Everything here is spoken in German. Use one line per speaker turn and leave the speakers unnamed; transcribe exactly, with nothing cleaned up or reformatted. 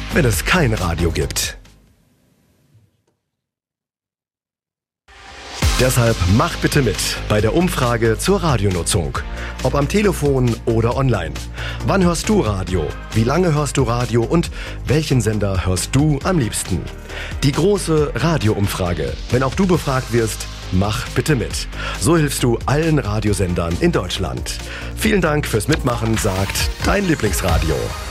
wenn es kein Radio gibt. Deshalb mach bitte mit bei der Umfrage zur Radionutzung. Ob am Telefon oder online. Wann hörst du Radio? Wie lange hörst du Radio? Und welchen Sender hörst du am liebsten? Die große Radioumfrage. Wenn auch du befragt wirst, mach bitte mit. So hilfst du allen Radiosendern in Deutschland. Vielen Dank fürs Mitmachen, sagt dein Lieblingsradio.